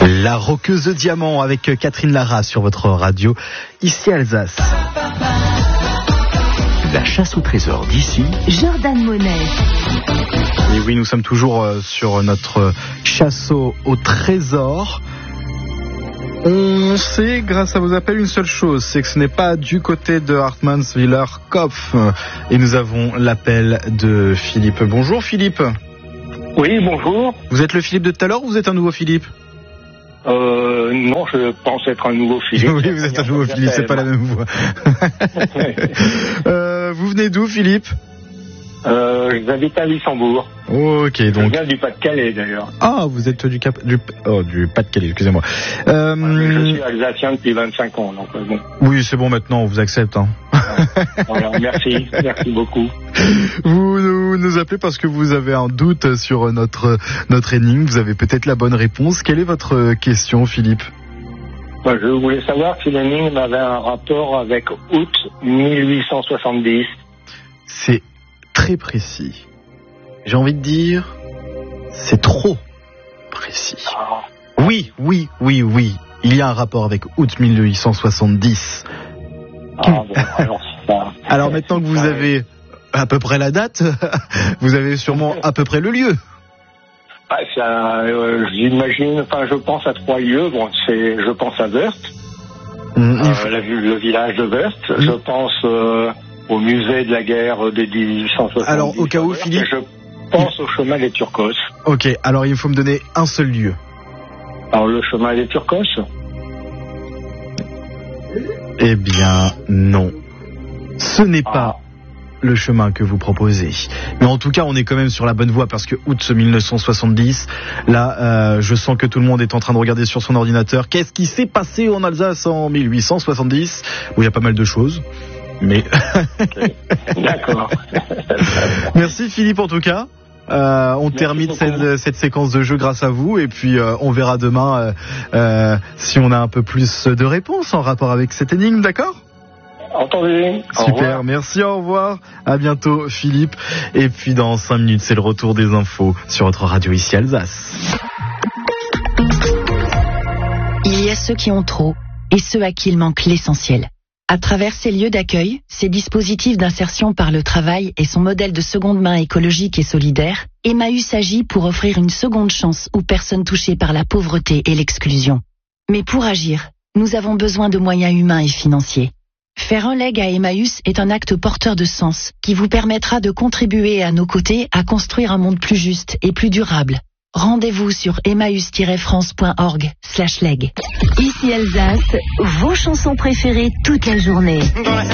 La roqueuse de diamant avec Catherine Lara sur votre radio, ici Alsace. La chasse au trésor d'ici, Jordan Monet. Et oui, nous sommes toujours sur notre chasse au trésor. On sait, grâce à vos appels, une seule chose, c'est que ce n'est pas du côté de Hartmannswiller Kopf. Et nous avons l'appel de Philippe. Bonjour Philippe. Oui, bonjour. Vous êtes le Philippe de tout à l'heure ou vous êtes un nouveau Philippe ? Non, je pense être un nouveau Philippe. Oui, vous êtes un nouveau Philippe, c'est pas la même voix. Vous venez d'où, Philippe ? J'habite à Luxembourg. Ok, donc. Je viens du Pas-de-Calais, d'ailleurs. Ah, vous êtes du Pas-de-Calais, excusez-moi. Je suis alsacien depuis 25 ans, donc bon. Oui, c'est bon maintenant, on vous accepte. Hein. Voilà, merci beaucoup. Vous nous appelez parce que vous avez un doute sur notre énigme. Vous avez peut-être la bonne réponse. Quelle est votre question, Philippe ? Je voulais savoir si l'énigme avait un rapport avec août 1870. C'est très précis. J'ai envie de dire, c'est trop précis. Oui. Il y a un rapport avec août 1870. Alors maintenant que vous avez à peu près la date, vous avez sûrement à peu près le lieu. J'imagine, je pense à 3 lieux. Bon, je pense à Wörth, le village de Wörth. Je pense au musée de la guerre de 1870. Alors, au cas où, Philippe... Je pense au chemin des Turcos. Ok, alors il faut me donner un seul lieu. Alors, le chemin des Turcos ? Eh bien, non. Ce n'est pas le chemin que vous proposez. Mais en tout cas, on est quand même sur la bonne voie parce que août 1970, là, je sens que tout le monde est en train de regarder sur son ordinateur. Qu'est-ce qui s'est passé en Alsace en 1870 ? Où il y a pas mal de choses. Mais... Okay. D'accord. Merci Philippe en tout cas. On termine cette séquence de jeu grâce à vous et puis on verra demain si on a un peu plus de réponses en rapport avec cette énigme, d'accord ? Entendu. Super, merci, au revoir. À bientôt Philippe. Et puis dans 5 minutes, c'est le retour des infos sur votre radio ici Alsace. Il y a ceux qui ont trop et ceux à qui il manque l'essentiel. À travers ces lieux d'accueil, ces dispositifs d'insertion par le travail et son modèle de seconde main écologique et solidaire, Emmaüs agit pour offrir une seconde chance aux personnes touchées par la pauvreté et l'exclusion. Mais pour agir, nous avons besoin de moyens humains et financiers. Faire un leg à Emmaüs est un acte porteur de sens qui vous permettra de contribuer à nos côtés à construire un monde plus juste et plus durable. Rendez-vous sur emmaüs-france.org/leg. Ici Alsace, vos chansons préférées toute la journée.